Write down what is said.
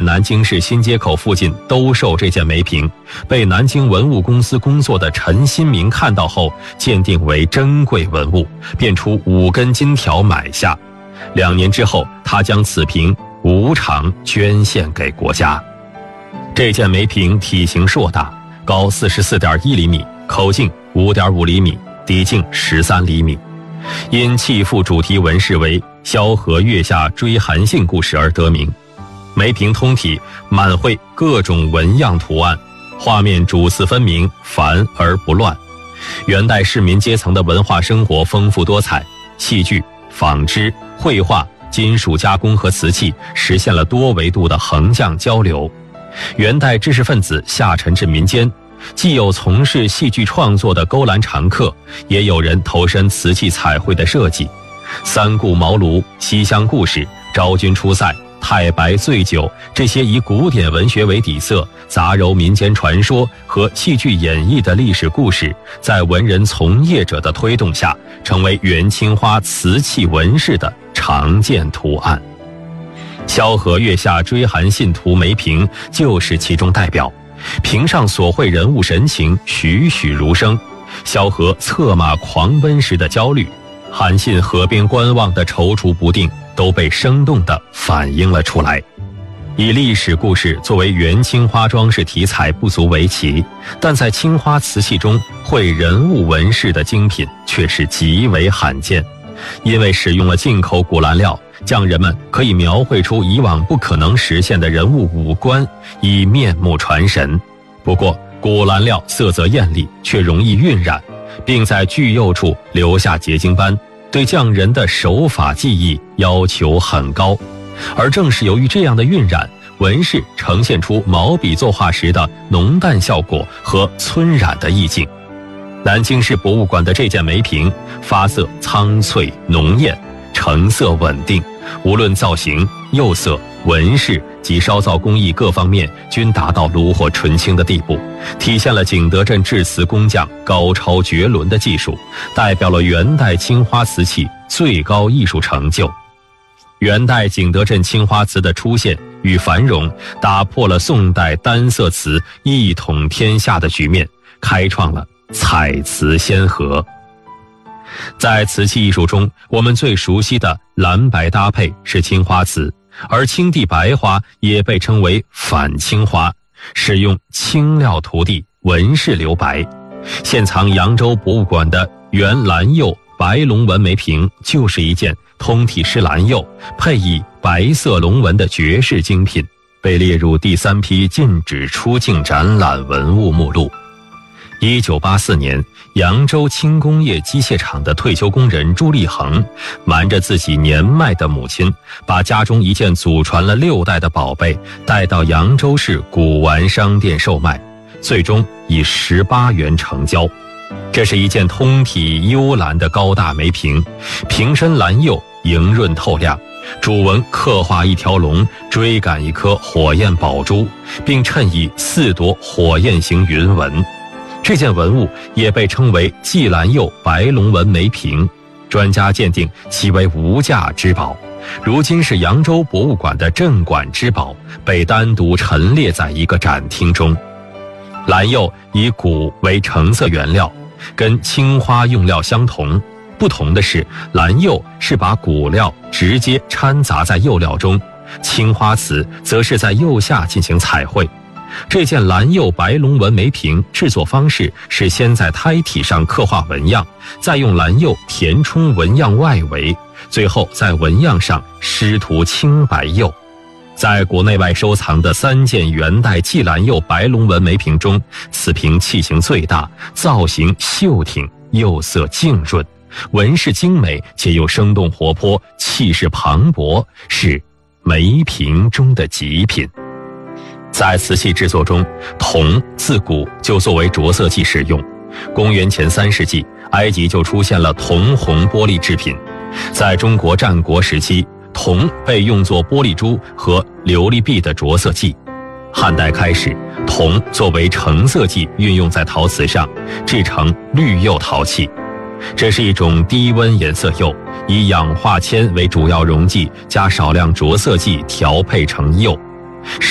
南京市新街口附近兜售这件梅瓶，被南京文物公司工作的陈新明看到后，鉴定为珍贵文物，便出5根金条买下。2年之后，他将此瓶无偿捐献给国家。这件梅瓶体型硕大，高44.1厘米，口径5.5厘米，底径13厘米。因弃副主题纹饰为萧何月下追韩信故事而得名。梅瓶通体满绘各种纹样图案，画面主次分明，繁而不乱。元代市民阶层的文化生活丰富多彩，戏剧、纺织、绘画、金属加工和瓷器实现了多维度的横向交流。元代知识分子下沉至民间，既有从事戏剧创作的勾栏常客，也有人投身瓷器彩绘的设计。三顾茅庐、西厢故事、昭君出塞、太白醉酒，这些以古典文学为底色，杂糅民间传说和戏剧演绎的历史故事，在文人从业者的推动下，成为元青花瓷器纹饰的常见图案。萧何月下追韩信图梅瓶就是其中代表，瓶上所绘人物神情栩栩如生，萧何策马狂奔时的焦虑，韩信河边观望的踌躇不定，都被生动地反映了出来。以历史故事作为元青花装饰题材不足为奇，但在青花瓷器中绘人物纹饰的精品却是极为罕见。因为使用了进口古蓝料，匠人们可以描绘出以往不可能实现的人物五官，以面目传神。不过古蓝料色泽艳丽，却容易晕染，并在具釉处留下结晶斑，对匠人的手法技艺要求很高。而正是由于这样的晕染，纹饰呈现出毛笔作画时的浓淡效果和皴染的意境。南京市博物馆的这件梅瓶，发色苍翠浓艳，成色稳定，无论造型、釉色、纹饰及烧造工艺各方面均达到炉火纯青的地步，体现了景德镇制瓷工匠高超绝伦的技术，代表了元代青花瓷器最高艺术成就。元代景德镇青花瓷的出现与繁荣，打破了宋代单色瓷一统天下的局面，开创了彩瓷先河。在瓷器艺术中，我们最熟悉的蓝白搭配是青花瓷，而青地白花也被称为反青花，使用青料涂地，纹饰留白。现藏扬州博物馆的原蓝釉白龙纹梅瓶，就是一件通体施蓝釉，配以白色龙纹的绝世精品，被列入第3批禁止出境展览文物目录。1984年，扬州轻工业机械厂的退休工人朱立恒，瞒着自己年迈的母亲，把家中一件祖传了6代的宝贝带到扬州市古玩商店售卖，最终以18元成交。这是一件通体幽蓝的高大梅瓶，瓶身蓝釉莹润透亮，主纹刻画一条龙追赶一颗火焰宝珠，并衬以4朵火焰形云纹。这件文物也被称为霁蓝釉白龙纹梅瓶，专家鉴定其为无价之宝，如今是扬州博物馆的镇馆之宝，被单独陈列在一个展厅中。蓝釉以钴为成色原料，跟青花用料相同，不同的是蓝釉是把钴料直接掺杂在釉料中，青花瓷则是在釉下进行彩绘。这件蓝釉白龙纹梅瓶制作方式是先在胎体上刻画纹样，再用蓝釉填充纹样外围，最后在纹样上施涂青白釉。在国内外收藏的3件元代霁蓝釉白龙纹梅瓶中，此瓶器型最大，造型秀挺，釉色净润，纹饰精美且又生动活泼，气势磅礴，是梅瓶中的极品。在瓷器制作中，铜自古就作为着色剂使用。公元前3世纪，埃及就出现了铜红玻璃制品。在中国战国时期，铜被用作玻璃珠和琉璃碧的着色剂。汉代开始，铜作为成色剂运用在陶瓷上，制成绿釉陶器。这是一种低温颜色釉，以氧化铅为主要溶剂，加少量着色剂调配成釉。